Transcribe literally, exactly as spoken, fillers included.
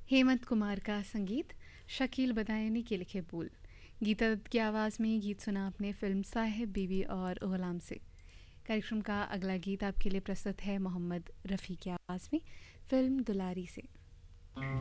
हेमंत कुमार का संगीत, शकील बदायूनी के लिखे बोल। गीता दत्त की आवाज़ में गीत सुना आपने फिल्म साहिब बीबी और गुलाम से। कार्यक्रम का अगला गीत आपके लिए प्रस्तुत है मोहम्मद रफ़ी की आवाज़ में, फिल्म दुलारी से।